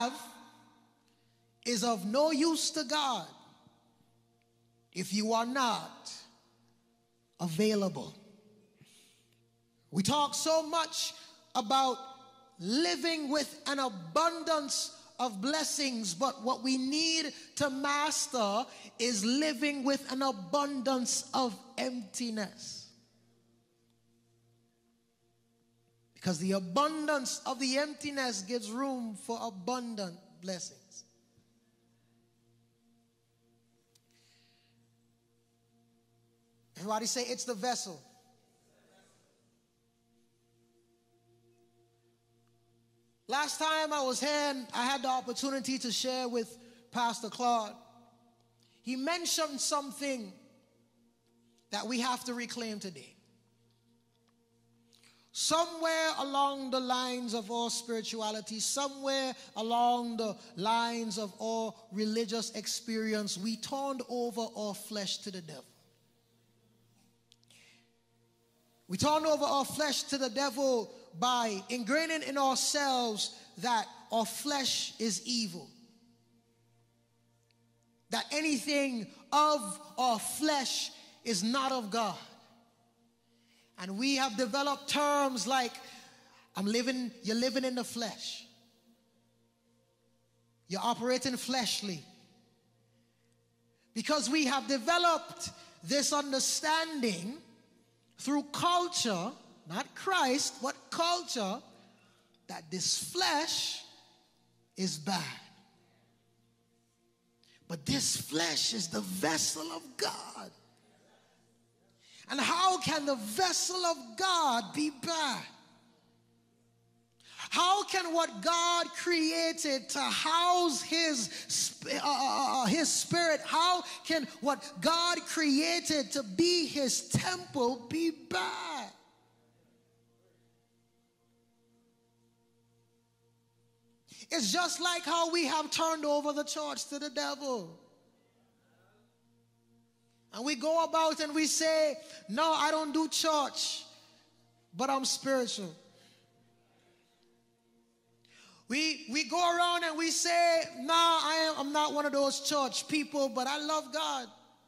is of no use to God if you are not available. We talk so much about living with an abundance of blessings, but what we need to master is living with an abundance of emptiness. Because the abundance of the emptiness gives room for abundant blessings. Everybody say, it's the vessel. Last time I was here and I had the opportunity to share with Pastor Claude. He mentioned something that we have to reclaim today. Somewhere along the lines of all spirituality, somewhere along the lines of all religious experience, we turned over our flesh to the devil. We turned over our flesh to the devil by ingraining in ourselves that our flesh is evil. That anything of our flesh is not of God. And we have developed terms like, you're living in the flesh. You're operating fleshly. Because we have developed this understanding through culture, not Christ, but culture, that this flesh is bad. But this flesh is the vessel of God. And how can the vessel of God be bad? How can what God created to house his spirit, how can what God created to be his temple be bad? It's just like how we have turned over the church to the devil. And we go about and we say, no, I don't do church, but I'm spiritual. We go around and we say, no, I'm not one of those church people, but I love God.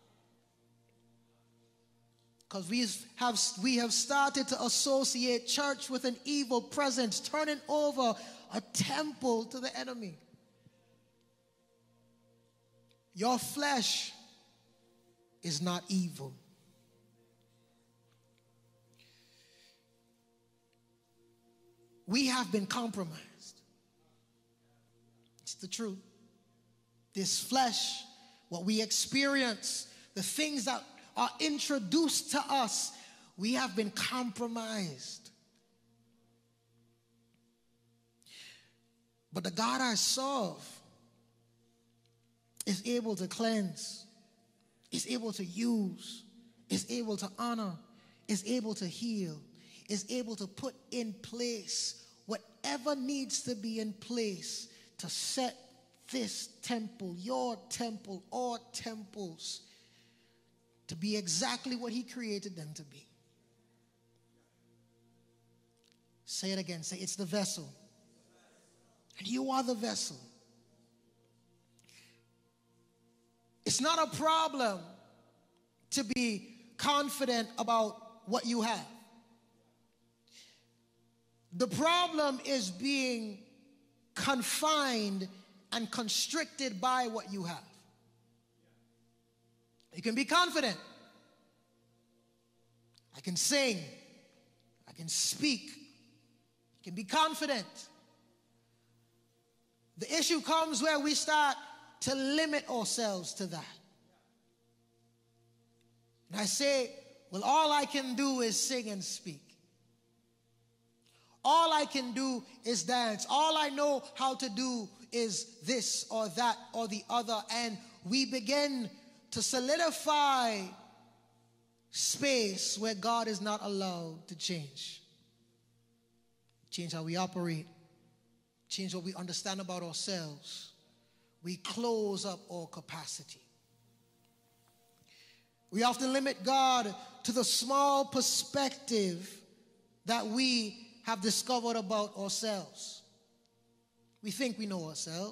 Because we have started to associate church with an evil presence, turning over a temple to the enemy. Your flesh is not evil. We have been compromised. It's the truth. This flesh, what we experience, the things that are introduced to us, we have been compromised. But the God I serve is able to cleanse, is able to use, is able to honor, is able to heal, is able to put in place whatever needs to be in place to set this temple, your temple, our temples, to be exactly what he created them to be. Say it again. Say, it's the vessel. And you are the vessel. It's not a problem to be confident about what you have. The problem is being confined and constricted by what you have. You can be confident. I can sing. I can speak. You can be confident. The issue comes where we start to limit ourselves to that. And I say, well, all I can do is sing and speak. All I can do is dance. All I know how to do is this or that or the other. And we begin to solidify space where God is not allowed to change. Change how we operate. Change what we understand about ourselves. We close up our capacity. We often limit God to the small perspective that we have discovered about ourselves. We think we know ourselves.